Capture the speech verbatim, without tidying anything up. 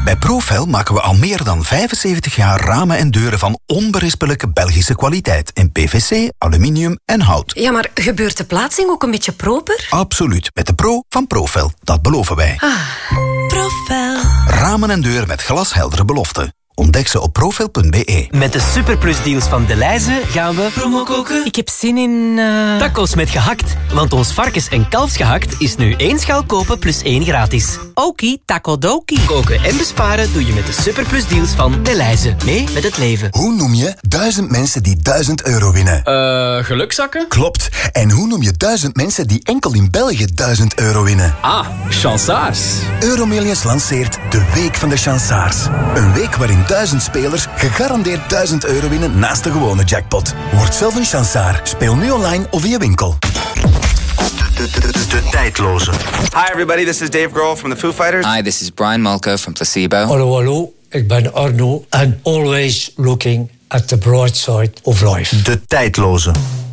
Bij Profel maken we al meer dan vijfenzeventig jaar ramen en deuren van onberispelijke Belgische kwaliteit. In P V C, aluminium en hout. Ja, maar gebeurt de plaatsing ook een beetje proper? Absoluut. Met de Pro van Profel. Dat beloven wij. Ah, Profel. Ramen en deuren met glasheldere beloften. Ontdek ze op profel punt b e. Met de superplusdeals van Delhaize gaan we promo koken. Ik heb zin in... Uh... Tacos met gehakt. Want ons varkens- en kalfsgehakt is nu één schaal kopen plus één gratis. Okie, taco dokie. Koken en besparen doe je met de superplusdeals van Delhaize. Mee met het leven. Hoe noem je duizend mensen die duizend euro winnen? Eh, uh, gelukzakken? Klopt. En hoe noem je duizend mensen die enkel in België duizend euro winnen? Ah, chansaars. Euromillions lanceert de Week van de Chansaars. Een week waarin duizend spelers gegarandeerd duizend euro winnen naast de gewone jackpot. Word zelf een chansaar. Speel nu online of via winkel. De, de, de, de tijdloze. Hi everybody, this is Dave Grohl from the Foo Fighters. Hi, this is Brian Malko from Placebo. Hallo, hallo. Ik ben Arno and always looking at the bright side of life. De tijdloze.